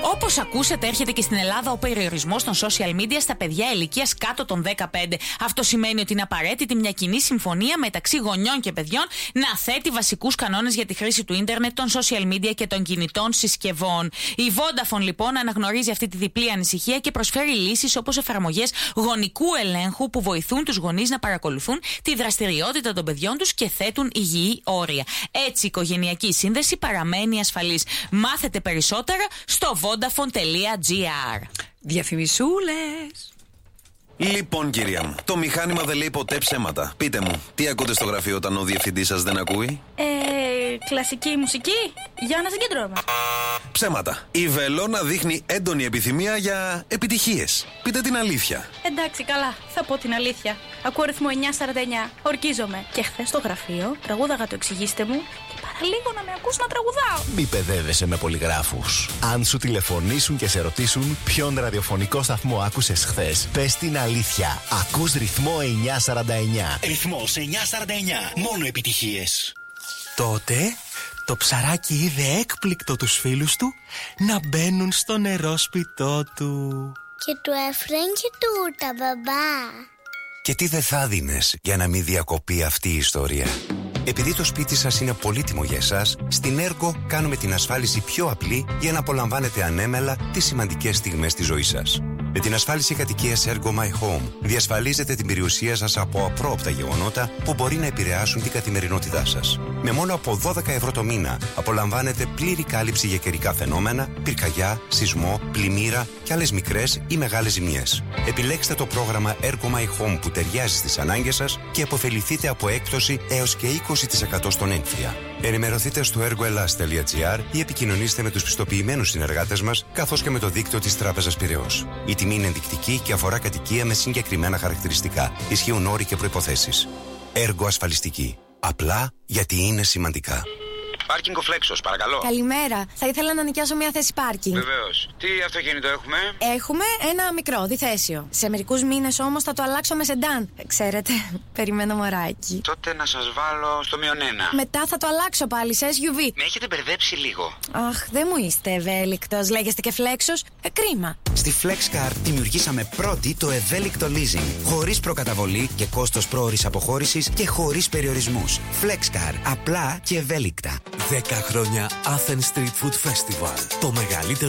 Όπως ακούσατε, έρχεται και στην Ελλάδα ο περιορισμός των social media στα παιδιά ηλικίας κάτω των 15. Αυτό σημαίνει ότι είναι απαραίτητη μια κοινή συμφωνία μεταξύ γονιών και παιδιών να θέτει βασικούς κανόνες για τη χρήση του ίντερνετ, των social media και των κινητών συσκευών. Η Vodafone λοιπόν αναγνωρίζει αυτή τη διπλή ανησυχία και προσφέρει λύσεις όπως εφαρμογές γονικού ελέγχου που βοηθούν τους γονείς να παρακολουθούν τη δραστηριότητα των παιδιών τους και θέτουν υγιή όρια. Έτσι η οικογενειακή σύνδεση παραμένει ασφαλής. Μάθετε περισσότερα στο vodafone.gr. Διαφημισούλες. Λοιπόν, κυρία μου, το μηχάνημα δεν λέει ποτέ ψέματα. Πείτε μου, τι ακούτε στο γραφείο όταν ο διευθυντής σας δεν ακούει? Κλασική μουσική. Για να συγκεντρώμε. Ψέματα. Η Βελόνα δείχνει έντονη επιθυμία για επιτυχίες. Πείτε την αλήθεια. Εντάξει, καλά. Θα πω την αλήθεια. Ακούω αριθμό 949. Ορκίζομαι. Και χθες στο γραφείο τραγούδαγα το εξηγήστε μου και παραλίγο να με ακούς να τραγουδάω. Μη παιδεύεσαι με πολυγράφους. Αν σου τηλεφωνήσουν και σε ρωτήσουν ποιον ραδιοφωνικό σταθμό άκουσες χθες, πες την αλήθεια. Ακούς ρυθμό 949. Ρυθμός 949. Μόνο επιτυχίες. Τότε το ψαράκι είδε έκπληκτο τους φίλους του να μπαίνουν στο νερόσπιτό του. Και του έφεραν και τούρτα, μπαμπά. Και τι δεν θα δίνες για να μην διακοπεί αυτή η ιστορία? Επειδή το σπίτι σας είναι πολύτιμο για εσάς, στην Ergo κάνουμε την ασφάλιση πιο απλή για να απολαμβάνετε ανέμελα τις σημαντικές στιγμές της ζωής σας. Με την ασφάλιση κατοικίας Ergo My Home διασφαλίζετε την περιουσία σας από απρόοπτα γεγονότα που μπορεί να επηρεάσουν την καθημερινότητά σας. Με μόνο από 12 ευρώ το μήνα απολαμβάνετε πλήρη κάλυψη για καιρικά φαινόμενα, πυρκαγιά, σεισμό, πλημμύρα και άλλες μικρές ή μεγάλες ζημιές. Επιλέξτε το πρόγραμμα Ergo My Home που ταιριάζει στις ανάγκες σας και αποφεληθείτε από έκπτωση έως και 20% στον έμφυα. Ενημερωθείτε στο ergoelas.gr ή επικοινωνήστε με τους πιστοποιημένους συνεργάτες μας καθώς και με το δίκτυο της Τράπεζας Πειραιώς. Η τιμή είναι ενδεικτική και αφορά κατοικία με συγκεκριμένα χαρακτηριστικά. Ισχύουν όροι και προϋποθέσεις. Ergo ασφαλιστική. Απλά γιατί είναι σημαντικά. Πάρκινγκ ο Φλέξος, παρακαλώ. Καλημέρα. Θα ήθελα να νοικιάσω μια θέση πάρκινγκ. Βεβαίως. Τι αυτοκίνητο έχουμε? Έχουμε ένα μικρό, διθέσιο. Σε μερικούς μήνες όμως θα το αλλάξω με σεντάν. Ξέρετε, περιμένω μωράκι. Τότε να σας βάλω στο -1. Μετά θα το αλλάξω πάλι σε SUV. Με έχετε μπερδέψει λίγο. Αχ, δεν μου είστε ευέλικτος. Λέγεστε και Φλέξος. Κρίμα. Στη FlexCar δημιουργήσαμε πρώτη το ευέλικτο leasing. Χωρίς προκαταβολή και κόστος πρόωρης αποχώρησης και χωρίς περιορισμούς. FlexCar. Απλά και ευέλικτα. 10 χρόνια Athens Street Food Festival. Το μεγαλύτερο